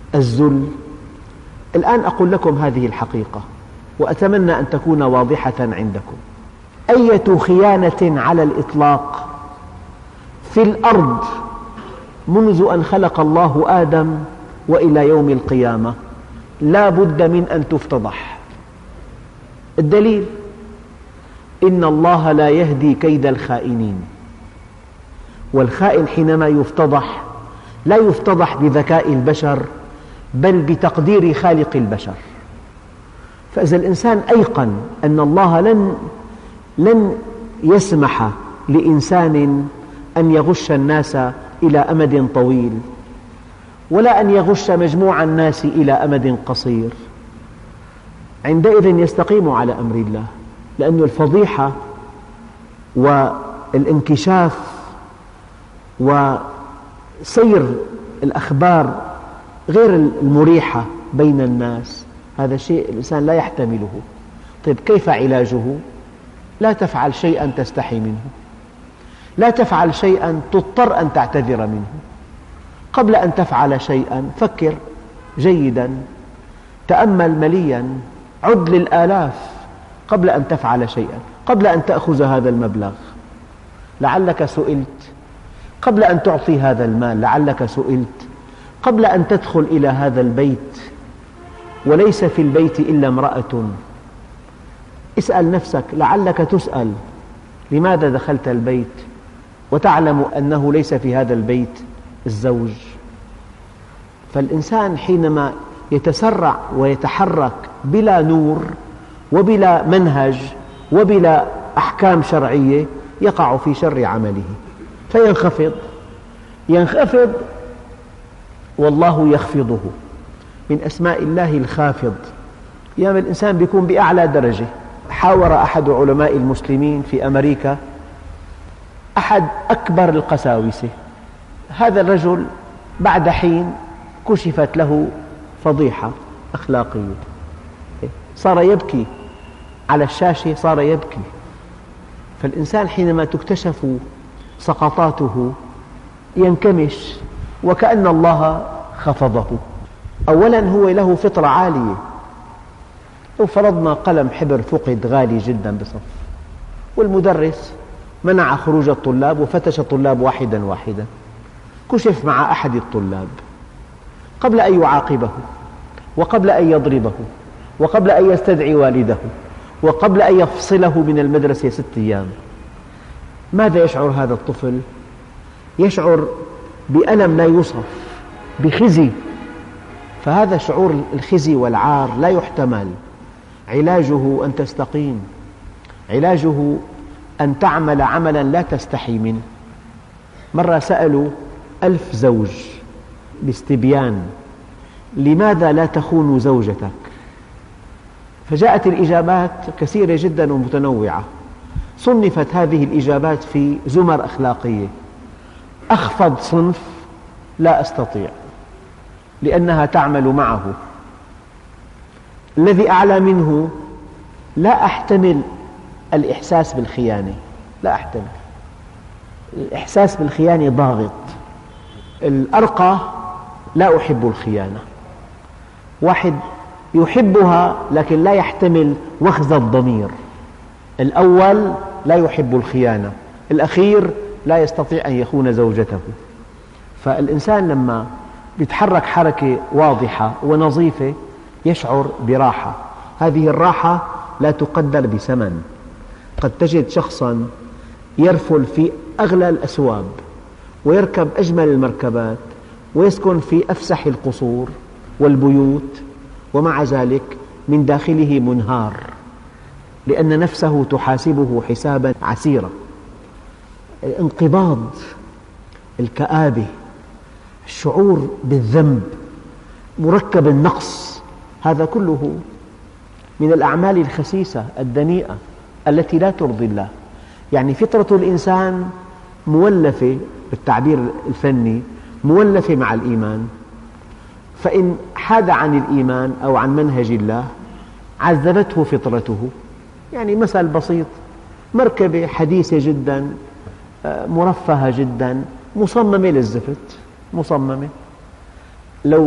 الذل. الآن أقول لكم هذه الحقيقة وأتمنى أن تكون واضحة عندكم. أية خيانة على الإطلاق في الأرض منذ أن خلق الله آدم وإلى يوم القيامة لا بد من أن تفتضح. الدليل: إن الله لا يهدي كيد الخائنين. والخائن حينما يفتضح لا يفتضح بذكاء البشر بل بتقدير خالق البشر. فإذا الإنسان أيقن أن الله لن يسمح لإنسان أن يغش الناس إلى أمد طويل ولا أن يغش مجموع الناس إلى أمد قصير، عندئذ يستقيم على أمر الله، لأن الفضيحة والانكشاف وسير الأخبار غير المريحة بين الناس هذا شيء الإنسان لا يحتمله. طيب كيف علاجه؟ لا تفعل شيئا تستحي منه، لا تفعل شيئا تضطر أن تعتذر منه. قبل أن تفعل شيئا فكر جيدا، تأمل مليا، عد للآلاف قبل أن تفعل شيئا. قبل أن تأخذ هذا المبلغ لعلك سئلت، قبل أن تعطي هذا المال لعلك سئلت، قبل أن تدخل إلى هذا البيت وليس في البيت إلا امرأة اسأل نفسك، لعلك تسأل لماذا دخلت البيت وتعلم أنه ليس في هذا البيت الزوج. فالإنسان حينما يتسرع ويتحرك بلا نور وبلا منهج وبلا أحكام شرعية يقع في شر عمله ينخفض والله يخفضه. من أسماء الله الخافض. أيام الإنسان يكون بأعلى درجة. حاور أحد علماء المسلمين في أمريكا أحد أكبر القساوسة. هذا الرجل بعد حين كشفت له فضيحة أخلاقية، صار يبكي على الشاشة، صار يبكي. فالإنسان حينما تكتشف سقطاته ينكمش وكأن الله خفضه. أولا هو له فطرة عالية. لو فرضنا قلم حبر فقد غالي جدا بصف والمدرس منع خروج الطلاب وفتش الطلاب واحدا واحدا، كشف مع أحد الطلاب قبل أن يعاقبه وقبل أن يضربه وقبل أن يستدعي والده وقبل أن يفصله من المدرسة 6 أيام، ماذا يشعر هذا الطفل؟ يشعر بألم لا يوصف، بخزي. فهذا شعور الخزي والعار لا يحتمل. علاجه أن تستقيم، علاجه أن تعمل عملا لا تستحي منه. مرة سألوا 1000 زوج باستبيان: لماذا لا تخون زوجتك؟ فجاءت الإجابات كثيرة جدا ومتنوعة. صنفت هذه الإجابات في زمر أخلاقية. أخفض صنف: لا أستطيع لأنها تعمل معه. الذي أعلى منه: لا أحتمل الإحساس بالخيانة، لا أحتمل. الإحساس بالخيانة ضاغط. الأرقى: لا أحب الخيانة. واحد يحبها لكن لا يحتمل وخز الضمير. الأول لا يحب الخيانة، الأخير لا يستطيع أن يخون زوجته. فالإنسان لما يتحرك حركة واضحة ونظيفة يشعر براحة. هذه الراحة لا تقدر بثمن. قد تجد شخصا يرفل في أغلى الأسواق ويركب أجمل المركبات ويسكن في أفسح القصور والبيوت، ومع ذلك من داخله منهار لأن نفسه تحاسبه حسابا عسيرا. الانقباض، الكآبة، الشعور بالذنب، مركب النقص، هذا كله من الأعمال الخسيسة الدنيئة التي لا ترضي الله. يعني فطرة الإنسان مولفة بالتعبير الفني، مولفة مع الإيمان، فإن حاد عن الإيمان أو عن منهج الله عذبته فطرته. يعني مثل بسيط: مركبة حديثة جدا مرفهة جدا مصممة للزفت، مصممة، لو